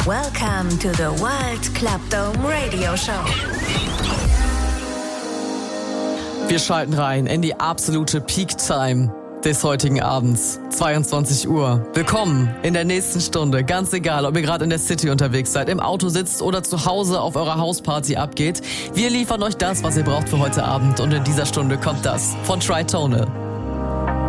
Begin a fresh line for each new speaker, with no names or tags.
Welcome to the World Club Dome Radio Show.
Wir schalten rein in die absolute Peak-Time des heutigen Abends, 22 Uhr. Willkommen in der nächsten Stunde, ganz egal, ob ihr gerade in der City unterwegs seid, im Auto sitzt oder zu Hause auf eurer Hausparty abgeht. Wir liefern euch das, was ihr braucht für heute Abend, und in dieser Stunde kommt das von Tritonal.